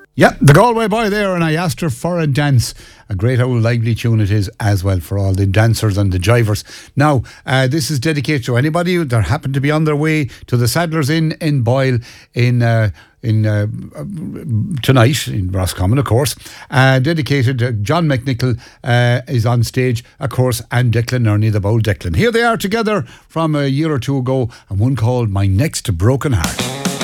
Yeah, the Galway boy there, and I asked her for a dance. A great old lively tune it is as well for all the dancers and the jivers. Now, this is dedicated to anybody that happened to be on their way to the Sadler's Inn in Boyle tonight in Roscommon, of course. Dedicated. John McNichol is on stage, of course, and Declan Ernie, the bold Declan. Here they are together from a year or two ago, and one called My Next Broken Heart.